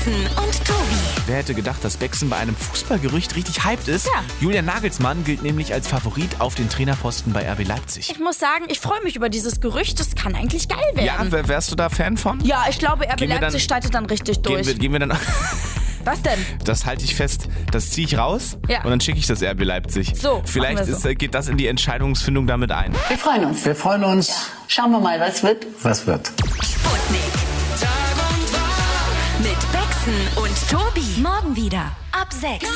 Bexen und Tobi. Wer hätte gedacht, dass Bexen bei einem Fußballgerücht richtig hyped ist? Ja. Julian Nagelsmann gilt nämlich als Favorit auf den Trainerposten bei RB Leipzig. Ich muss sagen, ich freue mich über dieses Gerücht. Das kann eigentlich geil Ja, werden. wärst du da Fan von? Ja, ich glaube, RB Gehen wir Leipzig dann- startet dann richtig durch. Gehen wir dann... Was denn? Das halte ich fest. Das ziehe ich raus Ja. und dann schicke ich das RB Leipzig. So, Vielleicht machen wir so. geht das in die Entscheidungsfindung damit ein. Wir freuen uns. Wir freuen uns. Schauen wir mal, was wird. Was wird? Sputnik. Tag und Tag. Mit Bexen und Tobi. Morgen wieder ab 6.